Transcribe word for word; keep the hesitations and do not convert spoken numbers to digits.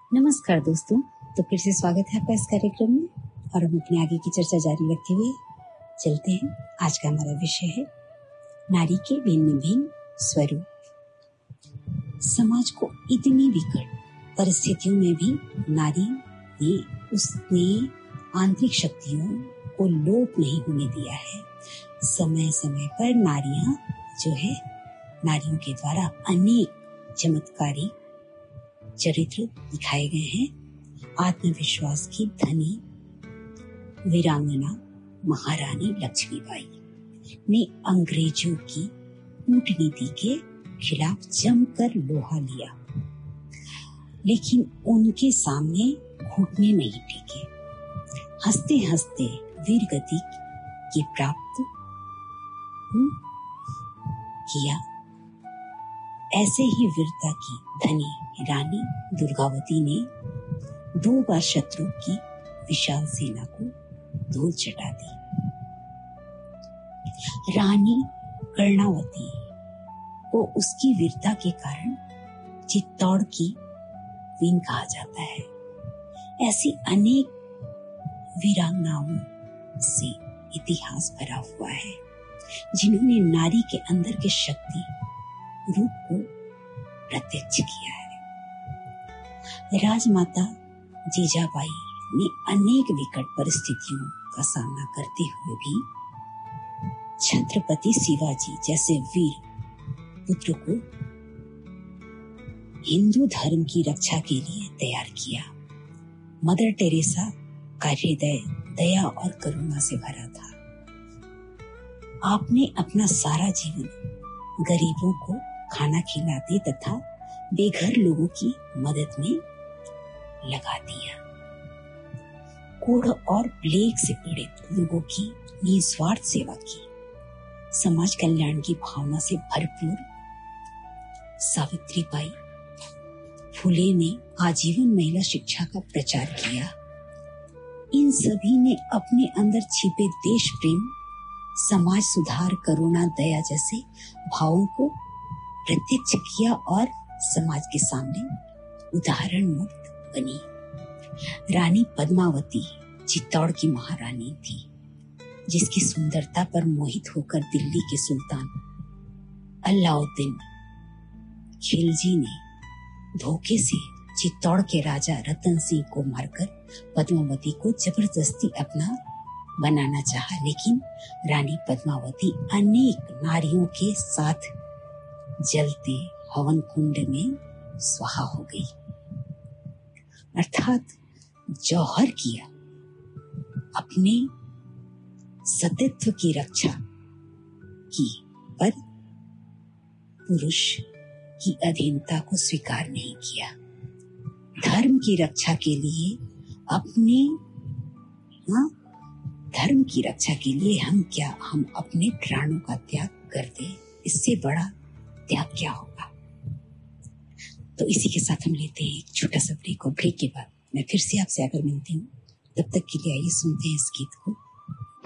नमस्कार दोस्तों, तो फिर से स्वागत है आपका इस कार्यक्रम में और हम अपने आगे की चर्चा जारी रखते हुए चलते हैं। आज का हमारा विषय है नारी के भिन्न भिन्न स्वरूप। समाज को इतनी विकट परिस्थितियों में भी नारी ने उसने आंतरिक शक्तियों को लोप नहीं होने दिया है। समय समय पर नारियां जो है नारियों के द्वारा अनेक चमत्कारी चरित्र दिखाए गए हैं। आत्मविश्वास की धनी वीरांगना महारानी लक्ष्मीबाई ने अंग्रेजों की कूटनीति के खिलाफ जमकर लोहा लिया, लेकिन उनके सामने घुटने नहीं टेके। हंसते हंसते वीर गति की प्राप्त किया। ऐसे ही वीरता की धनी रानी दुर्गावती ने दो बार शत्रु की विशाल सेना को धूल चटा दी। रानी कर्णावती को उसकी वीरता के कारण चित्तौड़ की क्वीन कहा जाता है। ऐसी अनेक वीरांगनाओं से इतिहास भरा हुआ है, जिन्होंने नारी के अंदर के शक्ति रूप को प्रत्यक्ष किया है। राजमाता जीजाबाई ने अनेक विकट परिस्थितियों का सामना करते हुए भी छत्रपति शिवाजी जैसे वीर पुत्र को हिंदू धर्म की रक्षा के लिए तैयार किया। मदर टेरेसा का हृदय दया और करुणा से भरा था। आपने अपना सारा जीवन गरीबों को खाना खिलाते तथा बेघर लोगों की मदद में लगा दिया। कोढ़ और प्लेग से पीड़ित लोगों की निस्वार्थ सेवा की। समाज कल्याण की भावना से भरपूर सावित्रीबाई फुले ने आजीवन महिला शिक्षा का प्रचार किया। इन सभी ने अपने अंदर छिपे देश प्रेम, समाज सुधार, करुणा, दया जैसे भावों को प्रत्यक्ष किया और समाज के सामने उदाहरण मुक्त बनी। रानी पद्मावती चित्तौड़ की महारानी थी, जिसकी सुंदरता पर मोहित होकर दिल्ली के सुल्तान अलाउद्दीन खिलजी ने धोखे से चित्तौड़ के राजा रतन सिंह को मारकर पद्मावती को जबरदस्ती अपना बनाना चाहा, लेकिन रानी पद्मावती अनेक नारियों के साथ जलते हवन कुंड में स्वाहा हो गई, अर्थात जौहर किया। अपने सतीत्व की रक्षा की, पर पुरुष की अधीनता को स्वीकार नहीं किया। धर्म की रक्षा के लिए अपने हाँ, धर्म की रक्षा के लिए हम क्या हम अपने प्राणों का त्याग कर दे, इससे बड़ा त्याग क्या होगा। तो इसी के साथ हम लेते हैं एक छोटा सा ब्रेक, और ब्रेक के बाद मैं फिर से आपसे आकर मिलती हूँ। तब तक के लिए आइए सुनते हैं इस गीत को।